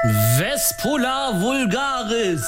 Vespola vulgaris.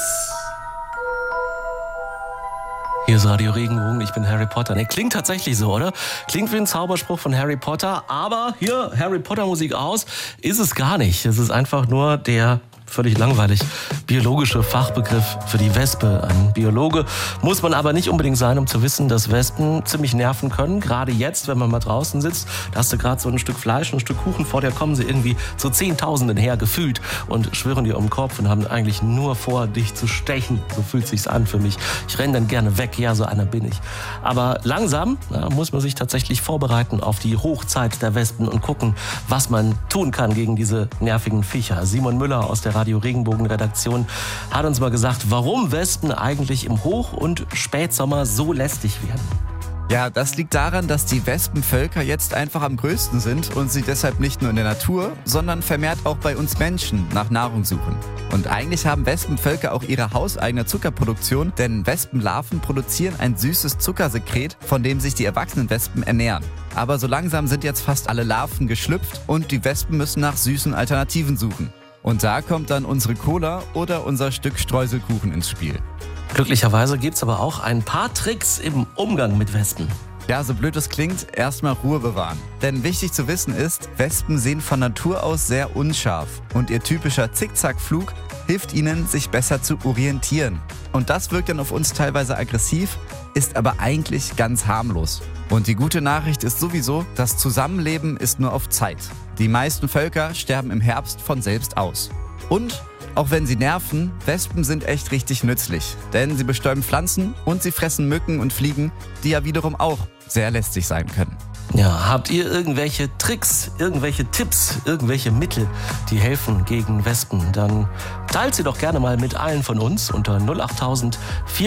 Hier ist Radio Regenbogen, ich bin Harry Potter. Ne, klingt tatsächlich so, oder? Klingt wie ein Zauberspruch von Harry Potter, aber hier, Harry Potter Musik aus, ist es gar nicht. Es ist einfach nur der völlig langweilig biologische Fachbegriff für die Wespe. Ein Biologe muss man aber nicht unbedingt sein, um zu wissen, dass Wespen ziemlich nerven können. Gerade jetzt, wenn man mal draußen sitzt, da hast du gerade so ein Stück Fleisch, ein Stück Kuchen vor dir, kommen sie irgendwie zu Zehntausenden her gefühlt und schwirren dir um den Kopf und haben eigentlich nur vor, dich zu stechen. So fühlt sich's an für mich. Ich renne dann gerne weg, ja, so einer bin ich. Aber langsam muss man sich tatsächlich vorbereiten auf die Hochzeit der Wespen und gucken, was man tun kann gegen diese nervigen Viecher. Simon Müller aus der Radio Regenbogen Redaktion hat uns mal gesagt, warum Wespen eigentlich im Hoch- und Spätsommer so lästig werden. Ja, das liegt daran, dass die Wespenvölker jetzt einfach am größten sind und sie deshalb nicht nur in der Natur, sondern vermehrt auch bei uns Menschen nach Nahrung suchen. Und eigentlich haben Wespenvölker auch ihre hauseigene Zuckerproduktion, denn Wespenlarven produzieren ein süßes Zuckersekret, von dem sich die erwachsenen Wespen ernähren. Aber so langsam sind jetzt fast alle Larven geschlüpft und die Wespen müssen nach süßen Alternativen suchen. Und da kommt dann unsere Cola oder unser Stück Streuselkuchen ins Spiel. Glücklicherweise gibt's aber auch ein paar Tricks im Umgang mit Wespen. Ja, so blöd es klingt, erstmal Ruhe bewahren. Denn wichtig zu wissen ist, Wespen sehen von Natur aus sehr unscharf. Und ihr typischer Zickzackflug hilft ihnen, sich besser zu orientieren. Und das wirkt dann auf uns teilweise aggressiv, ist aber eigentlich ganz harmlos. Und die gute Nachricht ist sowieso, das Zusammenleben ist nur auf Zeit. Die meisten Völker sterben im Herbst von selbst aus. Und auch wenn sie nerven, Wespen sind echt richtig nützlich. Denn sie bestäuben Pflanzen und sie fressen Mücken und Fliegen, die ja wiederum auch sehr lästig sein können. Ja, habt ihr irgendwelche Tricks, irgendwelche Tipps, irgendwelche Mittel, die helfen gegen Wespen? Dann teilt sie doch gerne mal mit allen von uns unter 08000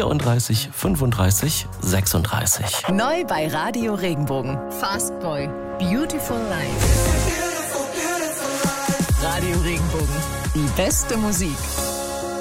34 35 36. Neu bei Radio Regenbogen. Fast Boy. Beautiful Life. Radio Regenbogen. Die beste Musik.